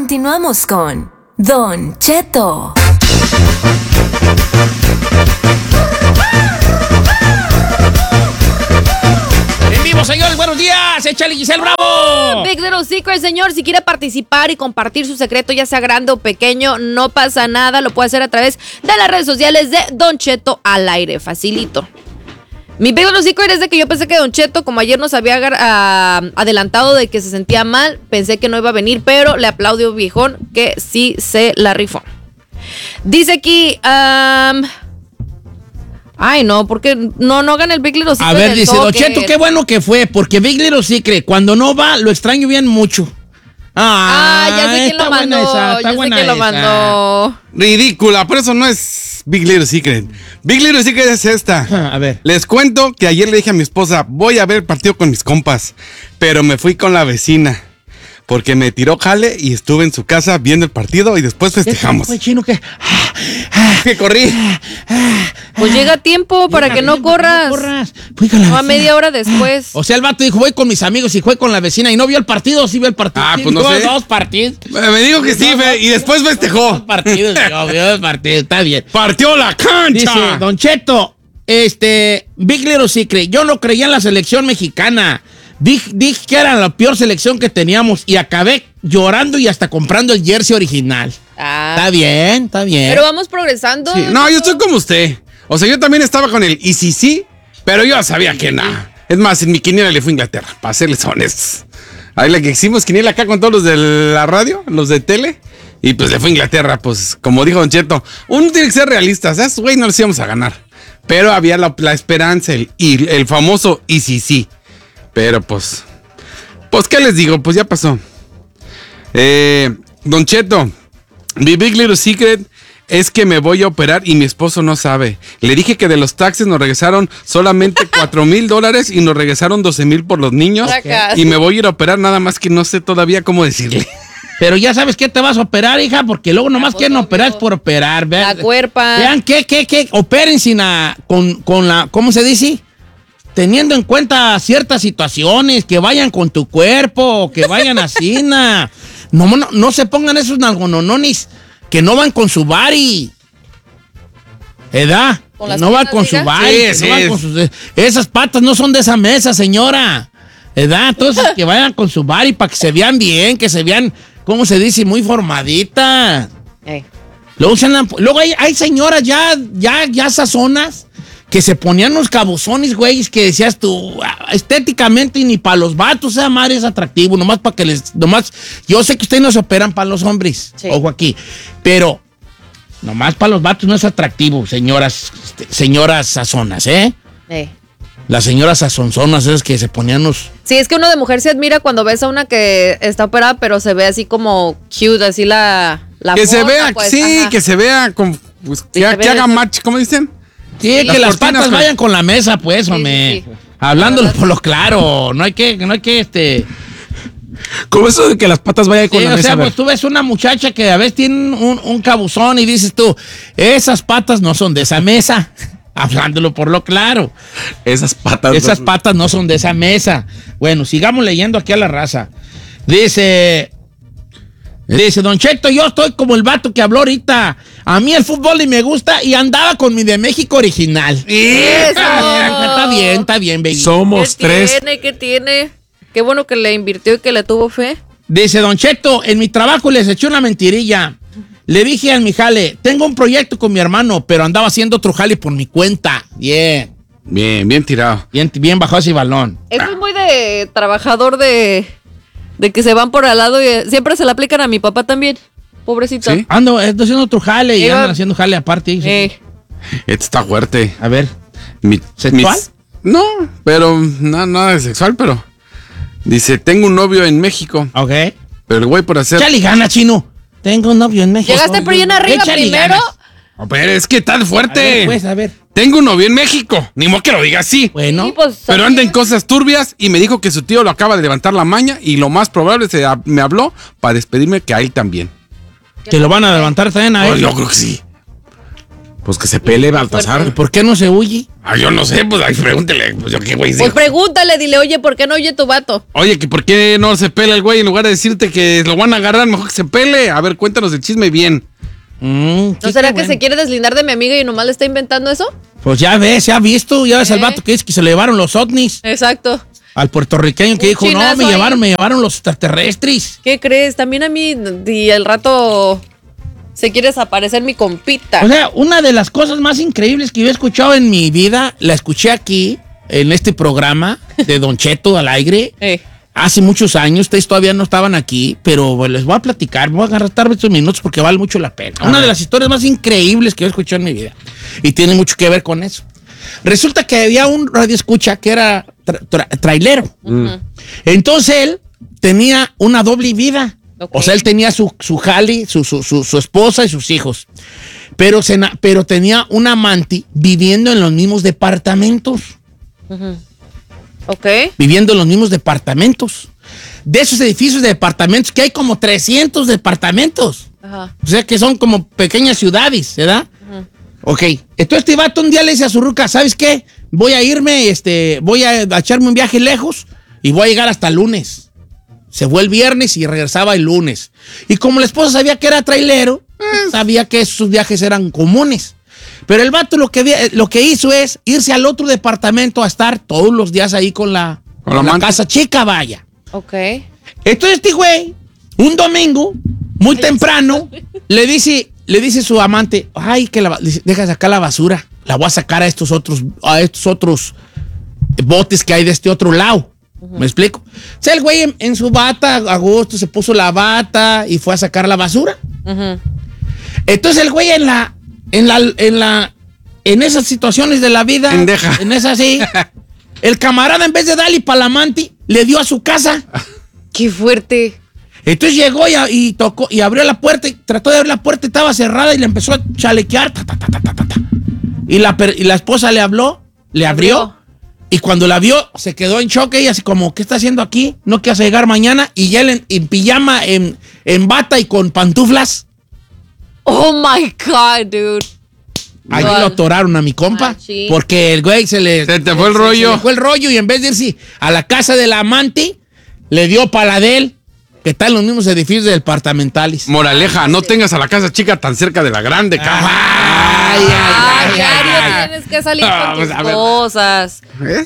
Continuamos con Don Cheto. En vivo, señores, buenos días. Échale, Giselle Bravo. Big Little Secret, señor. Si quiere participar y compartir su secreto, ya sea grande o pequeño, no pasa nada. Lo puede hacer a través de las redes sociales de Don Cheto al aire. Facilito. Mi Big Little Secret es de que yo pensé que Don Cheto, como ayer nos había adelantado de que se sentía mal, pensé que no iba a venir, pero le aplaudo, viejón, que sí se la rifó. Dice aquí... Ay, no, porque no hagan el Big Little Secret. A ver, dice Don Cheto, qué bueno que fue, porque Big Little Secret, cuando no va, lo extraño bien mucho. Ya sé quién lo mandó. Ridícula, por eso no es Big Little Secret. Big Little Secret es esta. A ver. Les cuento que ayer le dije a mi esposa, voy a ver el partido con mis compas, pero me fui con la vecina. Porque me tiró jale y estuve en su casa viendo el partido y después festejamos. ¿Qué fue, chino? ¿Qué? Que corrí. Pues llega a tiempo para que no corras. Fui con la No, a vecina. media hora después. O sea, el vato dijo, voy con mis amigos y fue con la vecina y no vio el partido, sí vio el partido. Pues no sé. Dos partidos. Me dijo que sí, y después Dos festejó. partidos, vio el partido, está bien. Partió la cancha. Dice, Don Cheto, Big Little Secret, yo no creía en la selección mexicana. Dije que era la peor selección que teníamos y acabé llorando y hasta comprando el jersey original. Está bien, está bien. Pero vamos progresando. Sí. No, yo estoy como usted. O sea, yo también estaba con él. Y sí, pero yo sabía que nada. Es más, en mi quiniela le fui a Inglaterra, para serles honestos. Ahí la que hicimos quiniela acá con todos los de la radio, los de tele. Y pues le fue a Inglaterra, pues como dijo Don Cheto, uno tiene que ser realista. O sea, güey, no les íbamos a ganar. Pero había la esperanza, el famoso y sí. Pero pues, ¿qué les digo? Pues ya pasó. Don Cheto, mi Big Little Secret es que me voy a operar y mi esposo no sabe. Le dije que de los taxes nos regresaron solamente $4,000 y nos regresaron 12,000 por los niños. Y me voy a ir a operar, nada más que no sé todavía cómo decirle. Pero ya sabes que te vas a operar, hija, porque luego nomás quieren operar es por operar. Vean, La cuerpa. Vean que operen con la, ¿cómo se dice? Teniendo en cuenta ciertas situaciones, que vayan con tu cuerpo, que vayan así, no se pongan esos nalgonononis que no van con su body. ¿Edad? No van con su body. Sí, no van con esas patas no son de esa mesa, señora. ¿Edad? Entonces que vayan con su body para que se vean bien, que se vean, ¿cómo se dice? Muy formaditas. Luego hay señoras ya sazonas que se ponían unos cabozones, güey, que decías tú, estéticamente y ni para los vatos, esa madre es atractivo, nomás para que yo sé que ustedes no se operan para los hombres, ojo aquí, pero nomás para los vatos no es atractivo, señoras sazonas, Las señoras sazonzonas esas que se ponían unos... Sí, es que uno de mujer se admira cuando ves a una que está operada, pero se ve así como cute, así la que forma, se vea, pues, sí, que se vea, pues, que haga match, ¿cómo dicen? Sí, que las patas vayan con la mesa, pues, hombre. Sí. Hablándolo por lo claro. No hay que. ¿Cómo eso de que las patas vayan con la mesa? O sea, pues tú ves una muchacha que a veces tiene un cabuzón y dices tú, esas patas no son de esa mesa. Hablándolo por lo claro. Esas patas no son de esa mesa. Bueno, sigamos leyendo aquí a la raza. Dice, Don Cheto, yo estoy como el vato que habló ahorita. A mí el fútbol y me gusta y andaba con mi de México original. ¡Eso! Está bien, baby. Somos tres. ¿Qué tiene? Qué bueno que le invirtió y que le tuvo fe. Dice Don Cheto, en mi trabajo les eché una mentirilla. Le dije a mi jale, tengo un proyecto con mi hermano, pero andaba haciendo otro jale por mi cuenta. Bien tirado. Bien bajó ese balón. Eso es muy de trabajador de que se van por al lado y siempre se la aplican a mi papá también. Pobrecito. ¿Sí? Ando haciendo otro jale y andan haciendo jale aparte. Este está fuerte. A ver. ¿Sexual? No, pero nada de sexual, pero dice, tengo un novio en México. Ok. Pero el güey por hacer... Chale gana, chino. Tengo un novio en México. Llegaste por bien arriba primero. No, pero es que está fuerte. A ver. Tengo un novio en México. Ni modo que lo diga así. Bueno. Sí, pues, pero anda en cosas turbias y me dijo que su tío lo acaba de levantar la maña y lo más probable me habló para despedirme que a él también. ¿Que lo van a levantar también a él? Yo creo que sí. Pues que se pele, Baltasar. ¿Y por qué no se huye? Yo no sé, pues ahí pregúntele. Pues yo qué güey. Pues pregúntale, dile, oye, ¿por qué no oye tu vato? Oye, que por qué no se pela el güey en lugar de decirte que lo van a agarrar, mejor que se pele. A ver, cuéntanos el chisme bien. ¿No será que se quiere deslindar de mi amiga y nomás le está inventando eso? Pues ya ves, ya ves al vato que dice que se le llevaron los ovnis. Exacto. Al puertorriqueño que dijo, no, me llevaron los extraterrestres. ¿Qué crees? También a mí, y al rato se quiere desaparecer mi compita. O sea, una de las cosas más increíbles que yo he escuchado en mi vida, la escuché aquí, en este programa de Don Cheto al aire. Hace muchos años, ustedes todavía no estaban aquí, pero les voy a platicar, voy a agarrar estos minutos porque vale mucho la pena. Una de las historias más increíbles que yo he escuchado en mi vida. Y tiene mucho que ver con eso. Resulta que había un radioescucha que era trailero. Entonces él tenía una doble vida. O sea, él tenía su jali, su esposa y sus hijos. Pero tenía un amante viviendo en los mismos departamentos. Viviendo en los mismos departamentos. De esos edificios de departamentos, que hay como 300 departamentos. O sea, que son como pequeñas ciudades, ¿verdad? Ok. Entonces este vato un día le dice a su ruca, ¿sabes qué? Voy a irme, voy a echarme un viaje lejos y voy a llegar hasta el lunes. Se fue el viernes y regresaba el lunes. Y como la esposa sabía que era trailero, sabía que sus viajes eran comunes. Pero el vato lo que hizo es irse al otro departamento a estar todos los días ahí con la casa chica, vaya. Ok. Entonces este güey, un domingo, muy temprano, le dice su amante, ay, que deja sacar la basura. La voy a sacar a estos otros botes que hay de este otro lado. ¿Me explico? O sea, el güey en su bata, a gusto, se puso la bata y fue a sacar la basura. Entonces el güey en esas situaciones de la vida, en esas sí, el camarada en vez de darle para la amante, le dio a su casa. ¡Qué fuerte! Entonces llegó y tocó y abrió la puerta, y trató de abrir la puerta, estaba cerrada y le empezó a chalequear. Y la esposa le abrió. Y cuando la vio, se quedó en shock. Ella así como, ¿qué está haciendo aquí? ¿No quieres llegar mañana? Y él en pijama, en bata y con pantuflas. Oh my God, dude. Ahí lo atoraron a mi compa. Porque el güey se te fue el rollo. Se le fue el rollo y en vez de irse a la casa del amante, le dio para la de él, que está en los mismos edificios departamentales. Moraleja, no tengas a la casa chica tan cerca de la grande, cabrón. Diario tienes que salir con tus cosas.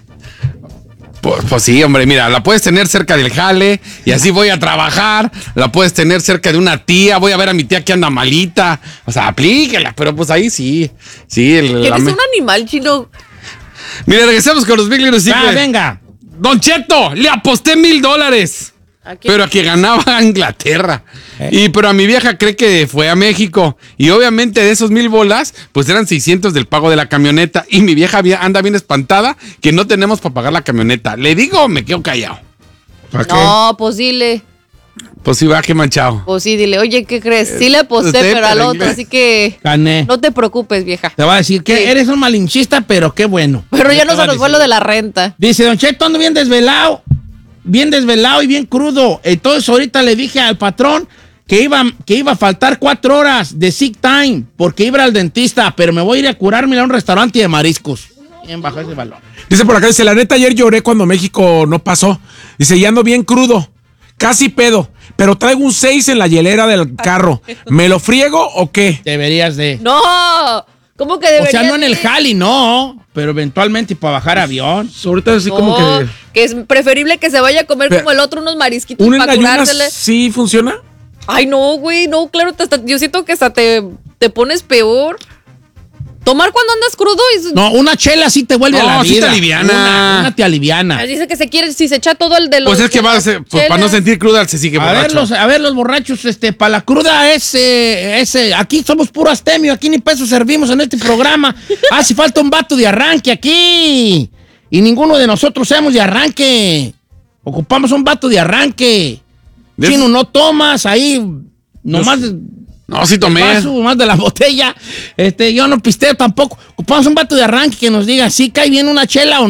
Pues sí, hombre, mira, la puedes tener cerca del jale y así voy a trabajar. La puedes tener cerca de una tía, voy a ver a mi tía que anda malita. O sea, aplíquela, pero pues ahí sí. ¿Eres un animal, chino? Mira, regresamos con los Big Little Secret. Venga. Don Cheto, le aposté $1,000. Pero a que ganaba Inglaterra. Pero a mi vieja cree que fue a México. Y obviamente de esos 1,000 bolas, pues eran 600 del pago de la camioneta. Y mi vieja anda bien espantada que no tenemos para pagar la camioneta. ¿Le digo o me quedo callado? No, pues dile. Pues sí, va, qué manchado. Pues sí, dile, oye, ¿qué crees? Sí le aposté, pero al otro, así que gané. No te preocupes, vieja. Te va a decir que eres un malinchista, pero qué bueno. Pero ya no se nos fue lo de la renta. Dice, Don Cheto, ando bien desvelado y bien crudo. Entonces ahorita le dije al patrón que iba a faltar 4 horas de sick time porque iba al dentista, pero me voy a ir a curarme a un restaurante de mariscos. Bien bajo ese balón. Dice por acá, dice, la neta ayer lloré cuando México no pasó. Dice, ya ando bien crudo, casi pedo, pero traigo un 6 en la hielera del carro. ¿Me lo friego o qué? Deberías de. ¡No! ¿Cómo que deberías? O sea, no en el jali, no, pero eventualmente para bajar avión. Ahorita así como que es preferible que se vaya a comer como el otro unos marisquitos para curársele. ¿Sí funciona? Ay, no, güey, no, claro, yo siento que hasta te pones peor. Tomar cuando andas crudo y... No, una chela sí te vuelve a la vida. Sí te aliviana. Una te aliviana. Dice que si se echa todo el de los... Pues es que para no sentir cruda se sigue borracho. A ver los borrachos, para la cruda aquí somos puro astemio, aquí ni peso servimos en este programa. Hace falta un vato de arranque aquí. Y ninguno de nosotros seamos de arranque. Ocupamos un vato de arranque. Chino, no tomas ahí, nomás... No, sí tomé. Más de la botella. Yo no pisteo tampoco. Ocupamos un vato de arranque que nos diga si cae bien una chela o no.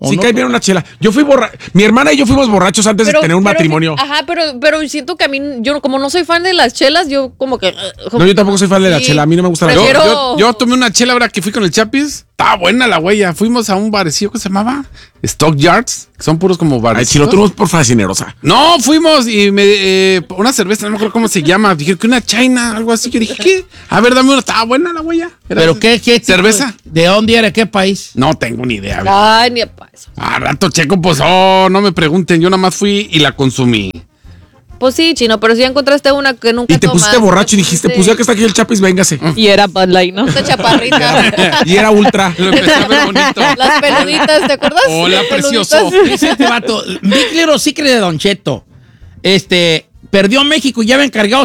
Sí, no? cae bien una chela. Yo fui mi hermana y yo fuimos borrachos antes de tener un matrimonio. Ajá, pero siento que a mí, yo como no soy fan de las chelas, yo como que... No, yo tampoco soy fan de la chela. A mí no me gusta la Prefiero- chela. Yo tomé una chela ahora que fui con el Chapis. Estaba buena la huella. Fuimos a un barecillo que se llamaba Stock Yards, que son puros como bares. Ay, si lo tuvimos por fascinerosa. No, fuimos y una cerveza, no me acuerdo cómo se llama. Dije que una China, algo así. Yo dije, ¿qué? A ver, dame una. Estaba buena la huella. ¿Pero qué tipo cerveza? ¿De dónde era? ¿Qué país? No tengo ni idea. Ay, ni para eso. A rato checo, pues, no me pregunten. Yo nada más fui y la consumí. Pues sí, Chino, pero si ya encontraste una que nunca Y te pusiste tomaste, borracho y dijiste, pues ya que está aquí el Chapis, véngase. Y era Bud Light, ¿no? Esta chaparrita. Y era ultra. Lo empecé a ver bonito. Las peluditas, ¿te acuerdas? Hola, Las precioso. peluditas. Dice este vato, Big Little Secret de Don Cheto. Perdió México y ya habían cargado